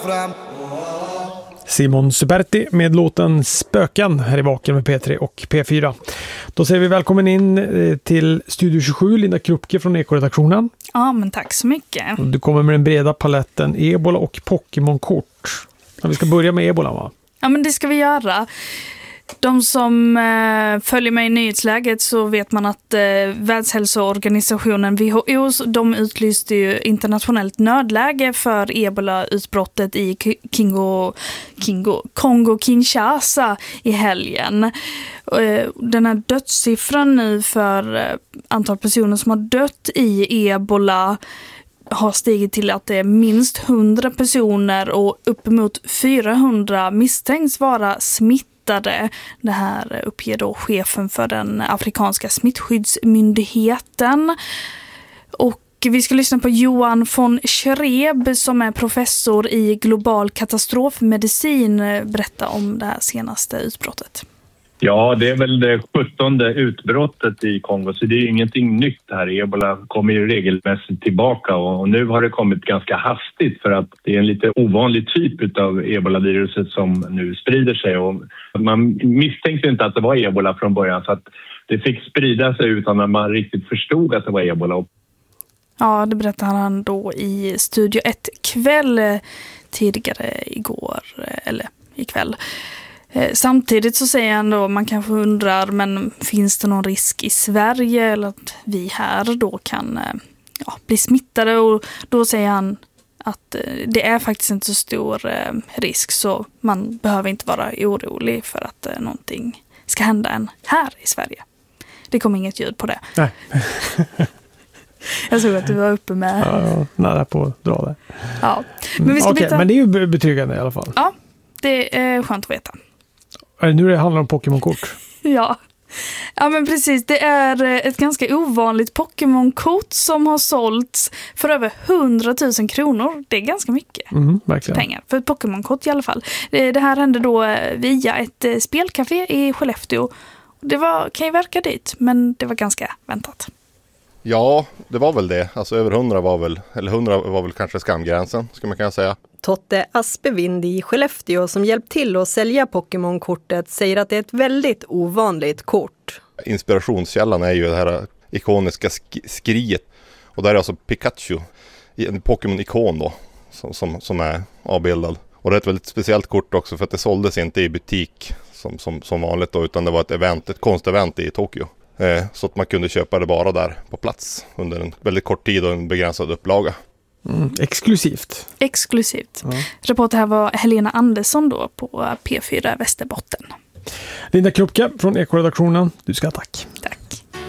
Simon Superti med låten Spöken här i Vaken med P3 och P4. Då säger vi välkommen in till Studio 27, Linda Krupke från Ekoredaktionen. Ja, men tack så mycket. Du kommer med den breda paletten Ebola och Pokémon-kort. Vi ska börja med Ebola, va? Ja, men det ska vi göra. De som följer mig i nyhetsläget så vet man att Världshälsoorganisationen WHO, de utlyste ju internationellt nödläge för Ebola-utbrottet i Kongo-Kinshasa i helgen. Den här dödssiffran nu för antal personer som har dött i Ebola har stigit till att det är minst 100 personer och uppemot 400 misstänks vara smittade. Det här uppger då chefen för den afrikanska smittskyddsmyndigheten. Och vi ska lyssna på Johan von Schreb som är professor i global katastrofmedicin berätta om det här senaste utbrottet. Ja, det är väl det 17:e utbrottet i Kongo, så det är ingenting nytt här. Ebola kommer ju regelmässigt tillbaka och nu har det kommit ganska hastigt för att det är en lite ovanlig typ av ebola-viruset som nu sprider sig. Och man misstänkte inte att det var ebola från början, så att det fick sprida sig utan att man riktigt förstod att det var ebola. Ja, det berättade han då i Studio 1 kväll tidigare igår, eller ikväll. Samtidigt så säger han då, man kanske undrar, men finns det någon risk i Sverige eller att vi här då kan bli smittade? Och då säger han att det är faktiskt inte så stor risk, så man behöver inte vara orolig för att någonting ska hända än här i Sverige. Det kom inget ljud på det. Nej. Jag såg att du var uppe med... Ja, nära på att dra det. Ja. Men, vi ska byta... men det är ju betryggande i alla fall. Ja, det är skönt att veta. Nu det handlar om Pokémon-kort. Ja, men precis. Det är ett ganska ovanligt Pokémon-kort som har sålts för över 100 000 kronor. Det är ganska mycket pengar för ett Pokémon-kort i alla fall. Det här hände då via ett spelcafé i Skellefteå. Kan ju verka dyrt, men det var ganska väntat. Ja, det var väl det. Alltså över 100 var väl kanske skamgränsen, skulle man kunna säga. Totte Aspevind i Skellefteå som hjälpt till att sälja Pokémon-kortet säger att det är ett väldigt ovanligt kort. Inspirationskällan är ju det här ikoniska skriet. Och där är alltså Pikachu, en Pokémon-ikon då, som är avbildad. Och det är ett väldigt speciellt kort också för att det såldes inte i butik som vanligt då, utan det var ett konstevent i Tokyo. Så att man kunde köpa det bara där på plats under en väldigt kort tid och en begränsad upplaga. Exklusivt. Ja. Reporter här var Helena Andersson då på P4 Västerbotten. Linda Krupke från Ekoredaktionen, du ska tack. Tack.